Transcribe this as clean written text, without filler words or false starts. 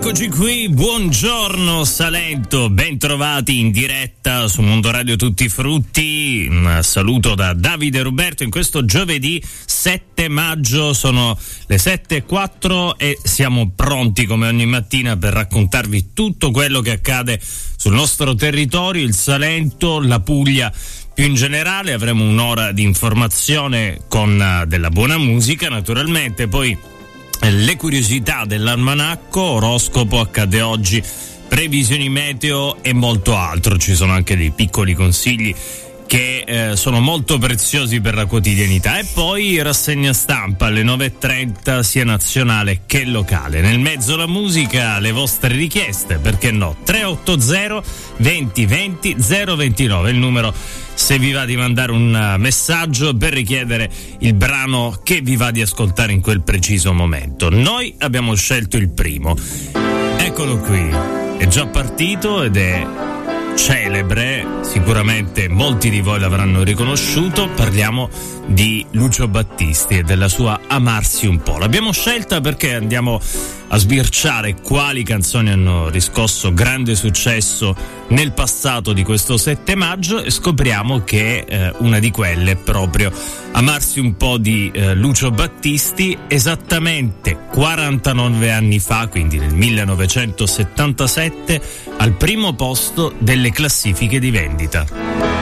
Eccoci qui, buongiorno Salento, bentrovati in diretta su Mondo Radio Tutti Frutti. Un saluto da Davide Ruberto in questo giovedì 7 maggio, sono le 7:04 e siamo pronti come ogni mattina per raccontarvi tutto quello che accade sul nostro territorio, il Salento, la Puglia. Più in generale avremo un'ora di informazione con della buona musica naturalmente, poi le curiosità dell'almanacco, oroscopo, accade oggi, previsioni meteo e molto altro. Ci sono anche dei piccoli consigli che sono molto preziosi per la quotidianità, e poi rassegna stampa alle 9:30 sia nazionale che locale. Nel mezzo la musica, le vostre richieste, perché no? 380 20 20 029 il numero se vi va di mandare un messaggio per richiedere il brano che vi va di ascoltare in quel preciso momento. Noi abbiamo scelto il primo, eccolo qui, è già partito ed è celebre, sicuramente molti di voi l'avranno riconosciuto. Parliamo di Lucio Battisti e della sua Amarsi un po'. L'abbiamo scelta perché andiamo a sbirciare quali canzoni hanno riscosso grande successo nel passato di questo 7 maggio e scopriamo che una di quelle è proprio Amarsi un po' di Lucio Battisti, esattamente 49 anni fa, quindi nel 1977, al primo posto delle classifiche di vendita.